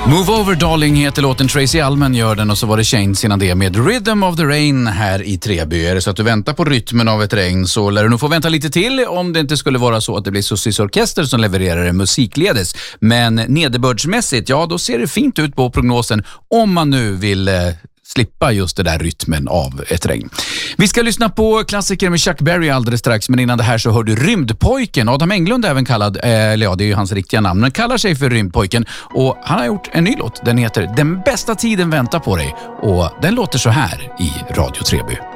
Move Over Darling heter låten, Tracy Allman gör den och så var det Chains innan det med Rhythm of the Rain här i Treby. Är det så att du väntar på rytmen av ett regn så lär du nog få vänta lite till om det inte skulle vara så att det blir Sussis Orkester som levererar en musikledes. Men nederbördsmässigt, ja då ser det fint ut på prognosen om man nu vill slippa just det där rytmen av ett regn. Vi ska lyssna på klassiker med Chuck Berry alldeles strax, men innan det här så hör du Rymdpojken. Adam Englund är även kallad, eller ja det är ju hans riktiga namn, men kallar sig för Rymdpojken och han har gjort en ny låt. Den heter Den bästa tiden väntar på dig och den låter så här i Radio Treby.